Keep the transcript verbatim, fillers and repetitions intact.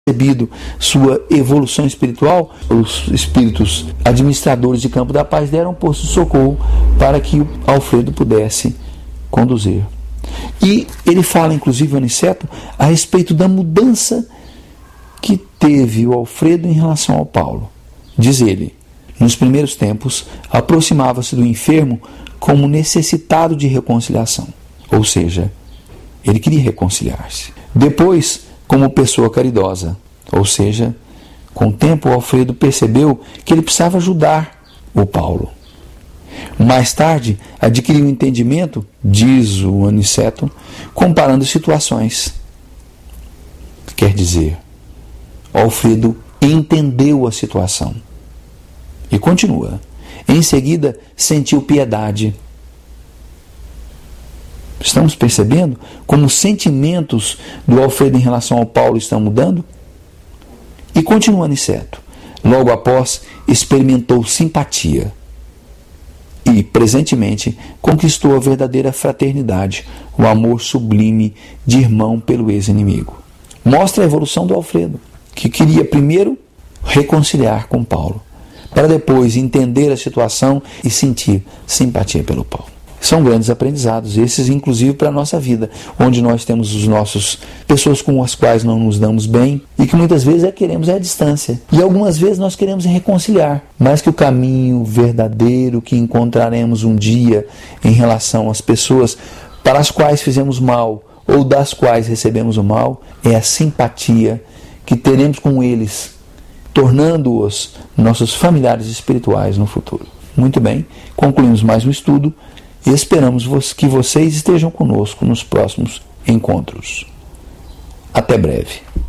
percebido sua evolução espiritual, os espíritos administradores de campo da paz deram posto de socorro para que Alfredo pudesse conduzir. E ele fala, inclusive, o Aniceto, a respeito da mudança que teve o Alfredo em relação ao Paulo. Diz ele: nos primeiros tempos, aproximava-se do enfermo como necessitado de reconciliação. Ou seja, ele queria reconciliar-se. Depois, como pessoa caridosa. Ou seja, com o tempo, o Alfredo percebeu que ele precisava ajudar o Paulo. Mais tarde, adquiriu um entendimento, diz o Aniceto, comparando situações. Quer dizer, Alfredo entendeu a situação. E continua. Em seguida, sentiu piedade. Estamos percebendo como os sentimentos do Alfredo em relação ao Paulo estão mudando? E continua Aniceto. Logo após, experimentou simpatia. E, presentemente, conquistou a verdadeira fraternidade, o amor sublime de irmão pelo ex-inimigo. Mostra a evolução do Alfredo, que queria primeiro reconciliar com Paulo, para depois entender a situação e sentir simpatia pelo Paulo. São grandes aprendizados, esses inclusive para a nossa vida, onde nós temos os nossos pessoas com as quais não nos damos bem e que muitas vezes é, queremos é a distância. E algumas vezes nós queremos reconciliar, mas que o caminho verdadeiro que encontraremos um dia em relação às pessoas para as quais fizemos mal ou das quais recebemos o mal é a simpatia que teremos com eles, tornando-os nossos familiares espirituais no futuro. Muito bem, concluímos mais um estudo. E esperamos que vocês estejam conosco nos próximos encontros. Até breve.